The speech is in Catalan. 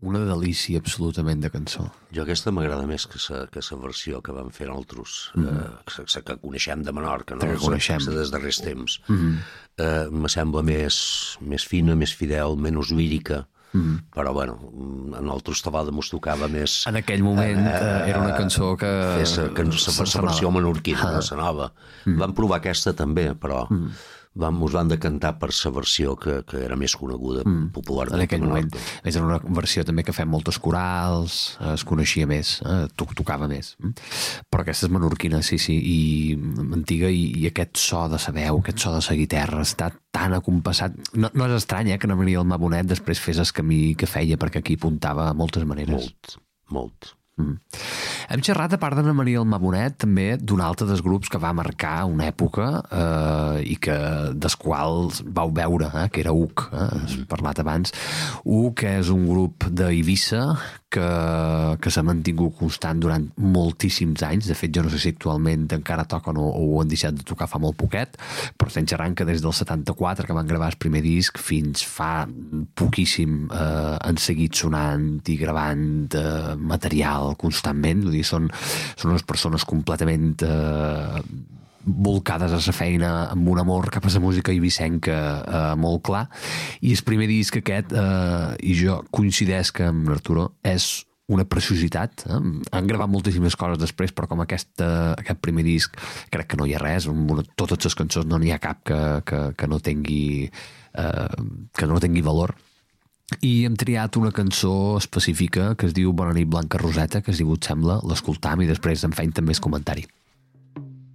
Una delícia absolutament de cançó. Jo aquesta m'agrada més que la versió que van fer altres, que coneixem de Menorca, no? Que coneixem. Des darrers temps. Me sembla més fina, més fidel, menys lírica, però bueno, en altres tabada mos tocava més... En aquell moment era una cançó que... La versió menorquina, la nova. Vam provar aquesta també, però... Mos van decantar per la versió que era més coneguda popularment. En aquell moment. És una versió també que fem moltes corals, es coneixia més, tocava més. Però aquesta és menorquina, sí, i antiga, i aquest so de la veu, aquest so de la guitarra està tan acompassat. No és estrany que na Maria del Mar Bonet després fes el camí que feia, perquè aquí apuntava a moltes maneres. Molt. Hem xerrat, a part d'Anna Maria del Mar Bonet, també d'un altre dels grups que va marcar una època i que dels quals vau veure, que era UC, has parlat abans. UC és un grup d'Eivissa que s'ha mantingut constant durant moltíssims anys. De fet, jo no sé si actualment encara toquen o ho han deixat de tocar fa molt poquet, però estem xerrant que des del 74, que van gravar el primer disc, fins fa poquíssim han seguit sonant i gravant material constantment. Vull dir, són unes persones completament volcades a la feina, amb un amor cap a la música eivissenca molt clar, i el primer disc aquest, i jo coincidesc amb l'Arturo, és una preciositat. Han gravat moltíssimes coses després, però com aquest primer disc crec que no hi ha res. Totes les cançons no n'hi ha cap que no tingui valor. I hem triat una cançó específica que es diu Bona nit Blanca Roseta, que si vos sembla l'escoltam i després en feim també el comentari.